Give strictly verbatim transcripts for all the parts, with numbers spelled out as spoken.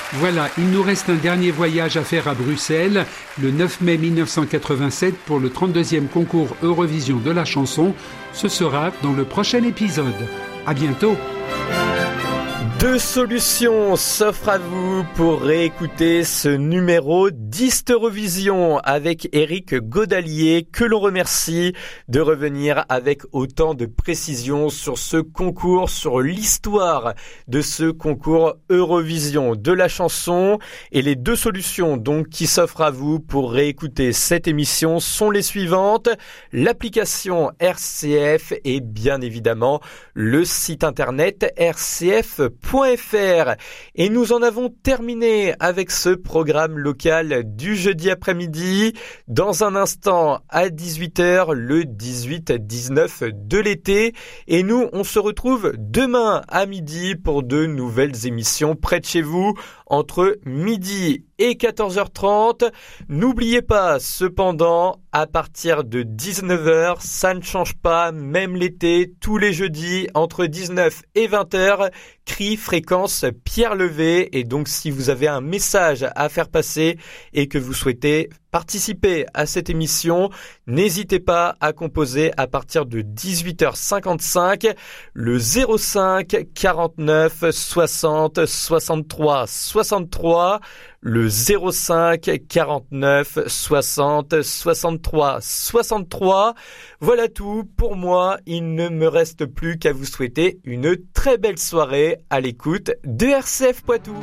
Voilà, il nous reste un dernier voyage à faire à Bruxelles, le neuf mai mille neuf cent quatre-vingt-sept pour le trente-deuxième concours Eurovision de la chanson. Ce sera dans le prochain épisode. À bientôt. Deux solutions s'offrent à vous pour réécouter ce numéro d'Eurovision avec Éric Godalier, que l'on remercie de revenir avec autant de précision sur ce concours, sur l'histoire de ce concours Eurovision de la chanson. Et les deux solutions donc qui s'offrent à vous pour réécouter cette émission sont les suivantes: l'application R C F et bien évidemment le site internet r c f point f r. Et nous en avons terminé avec ce programme local du jeudi après-midi. Dans un instant, à dix-huit heures, le dix-huit dix-neuf de l'été. Et nous, on se retrouve demain à midi pour de nouvelles émissions près de chez vous, entre midi et quatorze heures trente. N'oubliez pas, cependant, à partir de dix-neuf heures, ça ne change pas, même l'été, tous les jeudis, entre dix-neuf et vingt heures, cri fréquence Pierre Levé. Et donc, si vous avez un message à faire passer et que vous souhaitez participer à cette émission, n'hésitez pas à composer à partir de dix-huit heures cinquante-cinq le zéro cinq quarante-neuf soixante soixante-trois soixante-trois, le zéro cinq quarante-neuf soixante soixante-trois soixante-trois. Voilà tout pour moi. Il ne me reste plus qu'à vous souhaiter une très belle soirée à l'écoute de R C F Poitou.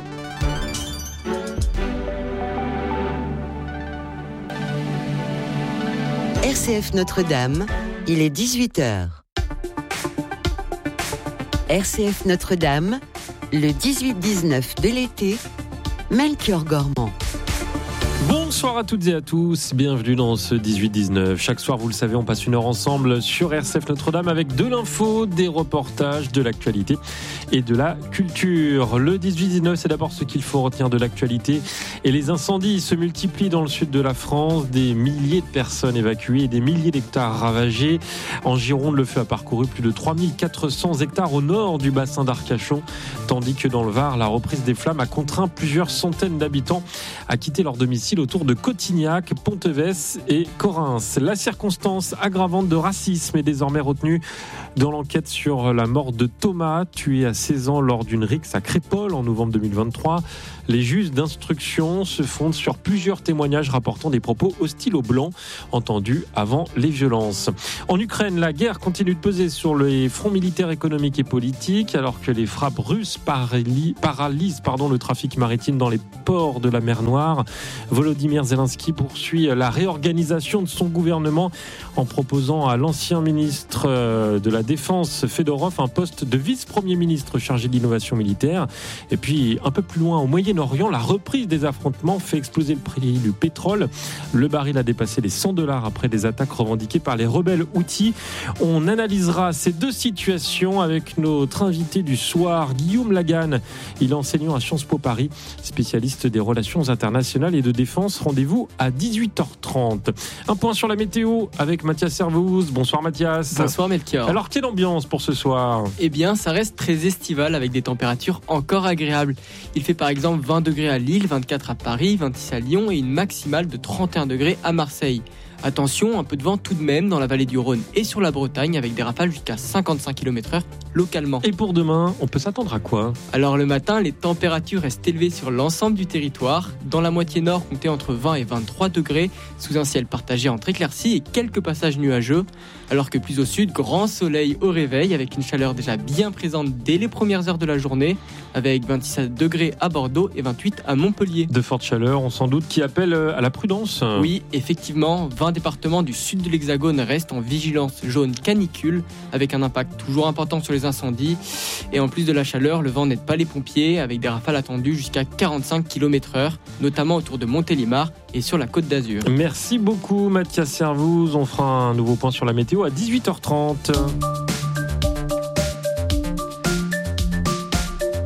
R C F Notre-Dame, il est dix-huit heures. R C F Notre-Dame, le dix-huit dix-neuf de l'été, Melchior Gormand. Bonsoir à toutes et à tous, bienvenue dans ce dix-huit dix-neuf. Chaque soir, vous le savez, on passe une heure ensemble sur R C F Notre-Dame avec de l'info, des reportages, de l'actualité et de la culture. Le dix-huit dix-neuf, c'est d'abord ce qu'il faut retenir de l'actualité. Et les incendies se multiplient dans le sud de la France, des milliers de personnes évacuées et des milliers d'hectares ravagés. En Gironde, le feu a parcouru plus de trois mille quatre cents hectares au nord du bassin d'Arcachon, tandis que dans le Var, la reprise des flammes a contraint plusieurs centaines d'habitants à quitter leur domicile autour de Cotignac, Ponteves et Corrins. La circonstance aggravante de racisme est désormais retenue dans l'enquête sur la mort de Thomas, tué à seize ans lors d'une rixe à Crépol en novembre deux mille vingt-trois. Les juges d'instruction se fondent sur plusieurs témoignages rapportant des propos hostiles aux Blancs entendus avant les violences. En Ukraine, la guerre continue de peser sur les fronts militaires, économiques et politiques, alors que les frappes russes paralysent, paralysent pardon, le trafic maritime dans les ports de la mer Noire. Volodymyr Zelensky poursuit la réorganisation de son gouvernement en proposant à l'ancien ministre de la Défense, Fedorov, un poste de vice-premier ministre chargé de l'innovation militaire. Et puis, un peu plus loin, au Moyen-Orient, la reprise des affrontements fait exploser le prix du pétrole. Le baril a dépassé les cent dollars après des attaques revendiquées par les rebelles Houthis. On analysera ces deux situations avec notre invité du soir, Guillaume Lagan. Il est enseignant à Sciences Po Paris, spécialiste des relations internationales et de défense. Rendez-vous à dix-huit heures trente. Un point sur la météo avec Mathias Servouz. Bonsoir Mathias. Bonsoir Melchior. Alors, quelle ambiance pour ce soir ? Eh bien, ça reste très estival avec des températures encore agréables. Il fait par exemple vingt degrés à Lille, vingt-quatre à Paris, vingt-six à Lyon et une maximale de trente et un degrés à Marseille. Attention, un peu de vent tout de même dans la vallée du Rhône et sur la Bretagne avec des rafales jusqu'à cinquante-cinq kilomètres heure localement. Et pour demain, on peut s'attendre à quoi ? Alors le matin, les températures restent élevées sur l'ensemble du territoire. Dans la moitié nord, comptez entre vingt et vingt-trois degrés, sous un ciel partagé entre éclaircies et quelques passages nuageux. Alors que plus au sud, grand soleil au réveil avec une chaleur déjà bien présente dès les premières heures de la journée, avec vingt-six degrés à Bordeaux et vingt-huit à Montpellier. De fortes chaleurs, on s'en doute, qui appellent à la prudence. Oui, effectivement, vingt départements du sud de l'Hexagone restent en vigilance jaune canicule, avec un impact toujours important sur les incendies. Et en plus de la chaleur, le vent n'aide pas les pompiers, avec des rafales attendues jusqu'à quarante-cinq kilomètres heure, notamment autour de Montélimar et sur la Côte d'Azur. Merci beaucoup Mathias Servouz. On fera un nouveau point sur la météo à dix-huit heures trente.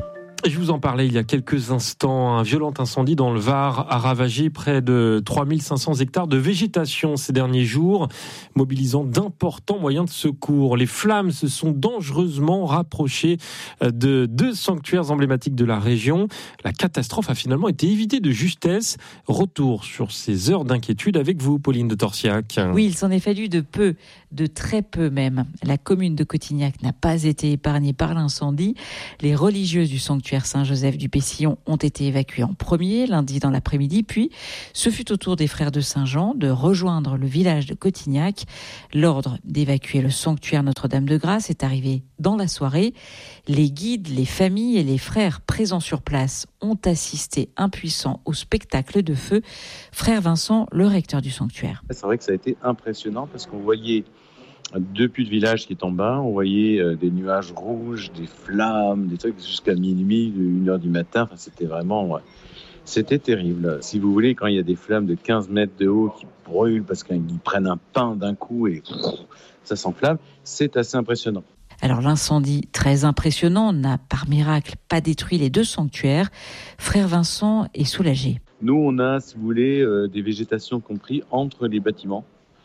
Je vous en parlais il y a quelques instants. Un violent incendie dans le Var a ravagé près de trois mille cinq cents hectares de végétation ces derniers jours, mobilisant d'importants moyens de secours. Les flammes se sont dangereusement rapprochées de deux sanctuaires emblématiques de la région. La catastrophe a finalement été évitée de justesse. Retour sur ces heures d'inquiétude avec vous, Pauline de Torsiac. Oui, il s'en est fallu de peu, de très peu même. La commune de Cotignac n'a pas été épargnée par l'incendie. Les religieuses du sanctuaire Saint-Joseph du Pessillon ont été évacuées en premier, lundi dans l'après-midi, puis ce fut au tour des frères de Saint-Jean de rejoindre le village de Cotignac. L'ordre d'évacuer le sanctuaire Notre-Dame-de-Grâce est arrivé dans la soirée. Les guides, les familles et les frères présents sur place ont assisté impuissants au spectacle de feu. Frère Vincent, le recteur du sanctuaire. C'est vrai que ça a été impressionnant parce qu'on voyait depuis le village qui est en bas, on voyait euh, des nuages rouges, des flammes, des trucs jusqu'à minuit, une heure du matin. Enfin, c'était vraiment, ouais, c'était terrible. Si vous voulez, quand il y a des flammes de quinze mètres de haut qui brûlent parce qu'ils prennent un pain d'un coup et ça s'enflamme, c'est assez impressionnant. Alors l'incendie, très impressionnant, n'a par miracle pas détruit les deux sanctuaires. Frère Vincent est soulagé. Nous, on a, si vous voulez, euh, des végétations compris entre les bâtiments.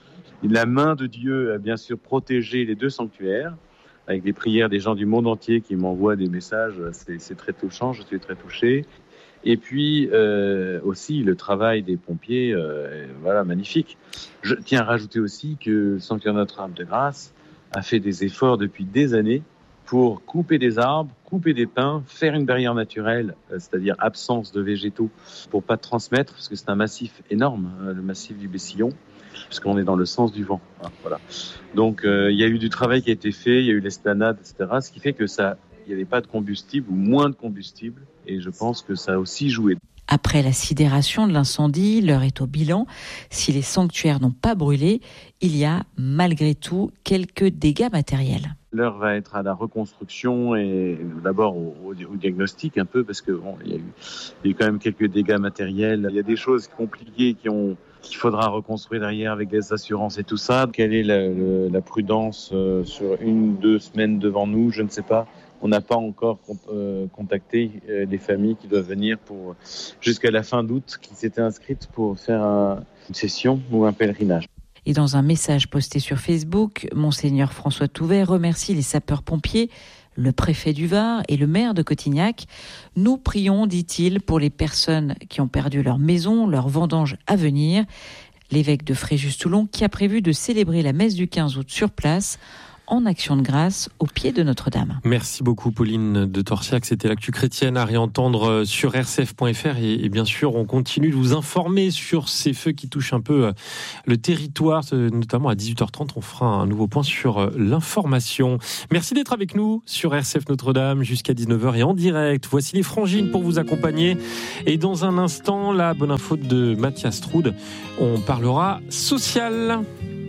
La main de Dieu a bien sûr protégé les deux sanctuaires, avec des prières des gens du monde entier qui m'envoient des messages, c'est, c'est très touchant, je suis très touché. Et puis euh, aussi le travail des pompiers, euh, voilà, magnifique. Je tiens à rajouter aussi que le sanctuaire Notre-Dame-de-Grâce a fait des efforts depuis des années pour couper des arbres, couper des pins, faire une barrière naturelle, c'est-à-dire absence de végétaux, pour pas transmettre, parce que c'est un massif énorme, le massif du Bessillon, puisqu'on est dans le sens du vent. Voilà. Donc euh, il y a eu du travail qui a été fait, il y a eu l'esplanade, et cetera. Ce qui fait que ça, il n'y avait pas de combustible ou moins de combustible, et je pense que ça a aussi joué. Après la sidération de l'incendie, l'heure est au bilan. Si les sanctuaires n'ont pas brûlé, il y a malgré tout quelques dégâts matériels. L'heure va être à la reconstruction et d'abord au, au, au diagnostic un peu, parce que bon, il y a eu, il y a eu quand même quelques dégâts matériels. Il y a des choses compliquées qui ont qu'il faudra reconstruire derrière avec des assurances et tout ça. Quelle est la, la, la prudence euh, sur une ou deux semaines devant nous, je ne sais pas. On n'a pas encore euh, contacté euh, les familles qui doivent venir pour jusqu'à la fin d'août, qui s'étaient inscrites pour faire un, une session ou un pèlerinage. Et dans un message posté sur Facebook, Monseigneur François Touvet remercie les sapeurs-pompiers, le préfet du Var et le maire de Cotignac. Nous prions, dit-il, pour les personnes qui ont perdu leur maison, leur vendange à venir. L'évêque de Fréjus-Toulon qui a prévu de célébrer la messe du quinze août sur place en action de grâce au pied de Notre-Dame. Merci beaucoup Pauline de Torsiac, c'était l'actu chrétienne à réentendre sur r c f point f r et, et bien sûr on continue de vous informer sur ces feux qui touchent un peu le territoire, notamment à dix-huit heures trente on fera un nouveau point sur l'information. Merci d'être avec nous sur R C F Notre-Dame jusqu'à dix-neuf heures et en direct. Voici les Frangines pour vous accompagner et dans un instant la bonne info de Mathias Troud, on parlera social.